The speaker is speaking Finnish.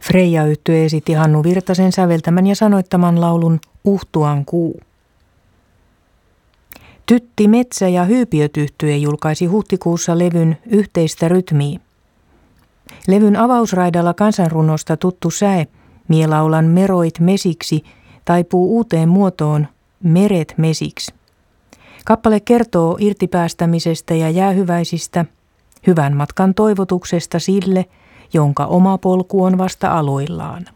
Freija-yhtye esitti Hannu Virtasen säveltämän ja sanoittaman laulun Uhtuan kuu. Tytti Metsä ja Hyypiöt-yhtye julkaisi huhtikuussa levyn Yhteistä rytmiä. Levyn avausraidalla kansanrunosta tuttu säe Mie laulan meroit mesiksi taipuu uuteen muotoon Meret mesiksi. Kappale kertoo irtipäästämisestä ja jäähyväisistä, hyvän matkan toivotuksesta sille, jonka oma polku on vasta aloillaan.